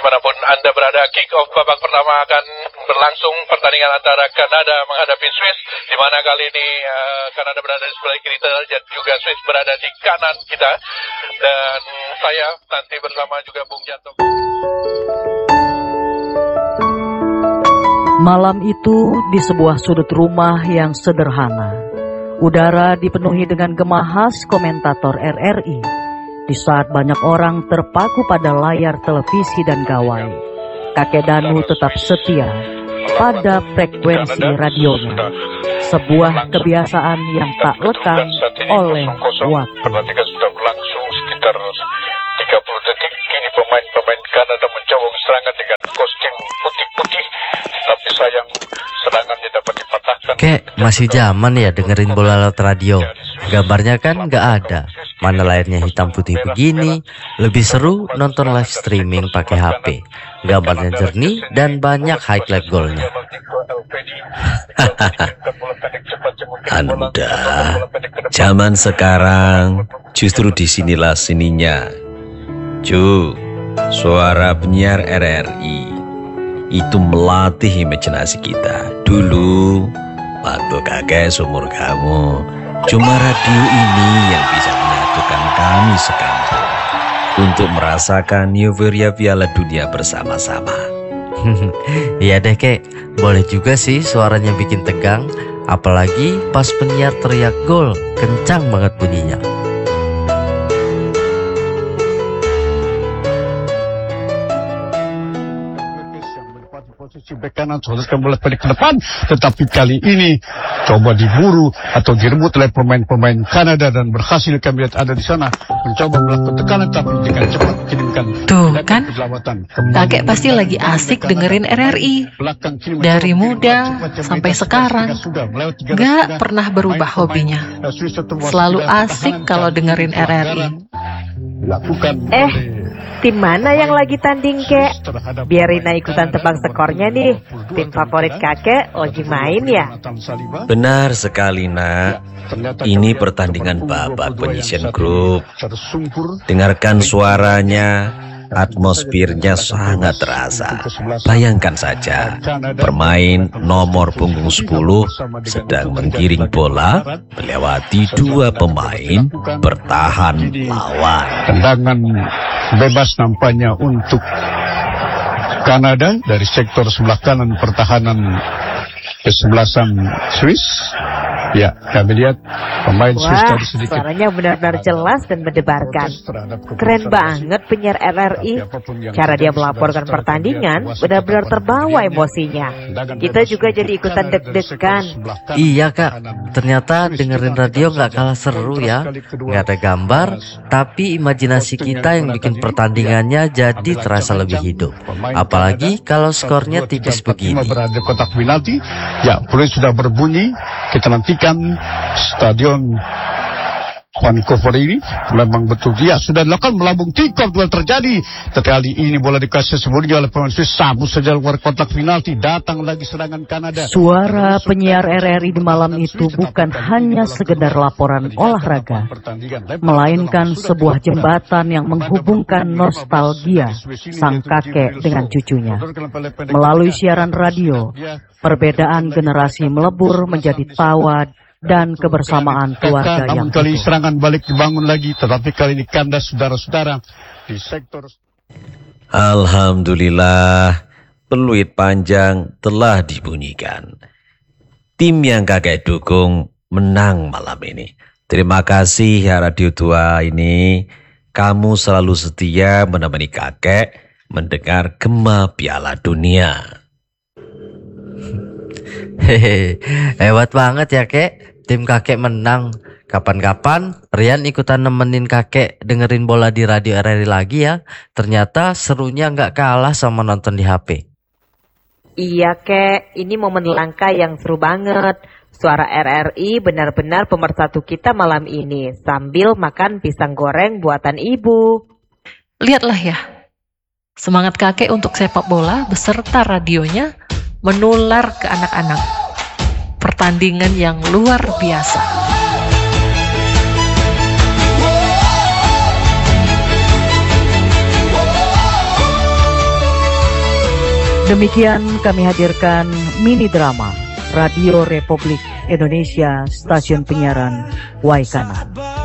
dimanapun Anda berada. Kick off babak pertama akan berlangsung, pertandingan antara Kanada menghadapi Swiss, di mana kali ini Kanada berada di sebelah kiri kita dan juga Swiss berada di kanan kita, dan saya nanti bersama juga Bung Janto. Malam itu di sebuah sudut rumah yang sederhana, udara dipenuhi dengan gema khas komentator RRI. Di saat banyak orang terpaku pada layar televisi dan gawai, kakek Danu tetap setia pada frekuensi radionya. Sebuah kebiasaan yang tak lekang oleh waktu. Pertandingan sudah berlangsung sekitar 30 detik. Kini pemain-pemain Kanada mencoba serangan dengan kostum putih-putih, tapi sayang serangannya dapat dipatahkan. Kek, masih zaman ya dengerin bola lewat radio. Gambarnya kan nggak ada. Mana layarnya hitam putih begini. Lebih seru nonton live streaming pakai HP. Gambarnya jernih dan banyak highlight golnya. Anda, zaman sekarang justru disinilah sininya. Suara penyiar RRI itu melatih imajinasi kita. Dulu, waktu kakek seumur kamu, cuma radio ini yang bisa menyatukan kami sekampung untuk merasakan euforia Piala Dunia bersama-sama. Iya deh kek, boleh juga sih suaranya bikin tegang. Apalagi pas penyiar teriak gol, kencang banget bunyinya. Bek kanan sodorkan bola balik ke depan, tetapi kali ini coba diburu atau direbut oleh pemain-pemain Kanada dan berhasil kami lihat ada di sana mencoba melakukan tekanan, tapi dengan cepat kirimkan. Tuh kan, kakek pasti lagi asik dengerin RRI dari muda sampai sekarang. Gak pernah berubah hobinya, selalu asik kalau dengerin RRI. Tim mana yang lagi tanding, kek? Biar Rina ikutan tebak skornya nih. Tim favorit kakek lagi main ya? Benar sekali, nak. Ini pertandingan babak penyisian grup. Dengarkan suaranya, atmosfernya sangat terasa. Bayangkan saja, pemain nomor punggung 10 sedang menggiring bola melewati dua pemain bertahan lawan. Tendangan bebas nampaknya untuk Kanada dari sektor sebelah kanan pertahanan kesebelasan Swiss. Ya, kami lihat pemain Swiss tadi sedikit. Suaranya benar-benar jelas dan mendebarkan. Keren banget penyiar RRI. Cara dia melaporkan pertandingan benar-benar terbawa emosinya. Kita juga jadi ikutan deg-degan. Iya kak, ternyata dengerin radio nggak kalah seru ya. Nggak ada gambar, tapi imajinasi kita yang bikin pertandingannya jadi terasa lebih hidup. Apalagi kalau skornya tipis begini. Berada di kotak penalti. Ya, peluit sudah berbunyi. Kita nantikan stadion Vancouver ini memang betul dia sudah dilakukan melambung kick-off, duel terjadi. Tetapi ini bola dikasih sebelumnya oleh pemain Swiss, sabu saja luar kotak penalti. Datang lagi serangan Kanada. Suara penyiar RRI di malam itu bukan hanya sekedar laporan olahraga, melainkan sebuah jembatan yang menghubungkan nostalgia sang kakek dengan cucunya. Melalui siaran radio, perbedaan generasi melebur menjadi tawa dan kebersamaan keluarga yang kali serangan balik dibangun lagi, tetapi kali ini kandas saudara-saudara di sektor. Alhamdulillah, peluit panjang telah dibunyikan. Tim yang kakek dukung menang malam ini. Terima kasih ya Radio 2 ini. Kamu selalu setia menemani kakek mendengar gema Piala Dunia. Hehe, hebat banget ya kek, tim kakek menang. Kapan-kapan Rian ikutan nemenin kakek dengerin bola di radio RRI lagi ya. Ternyata serunya nggak kalah sama nonton di HP. Iya kek, ini momen langka yang seru banget. Suara RRI benar-benar pemersatu kita malam ini sambil makan pisang goreng buatan ibu. Lihatlah ya, semangat kakek untuk sepak bola beserta radionya menular ke anak-anak. Pertandingan yang luar biasa. Demikian kami hadirkan mini drama Radio Republik Indonesia Stasiun Penyiaran Waikanan.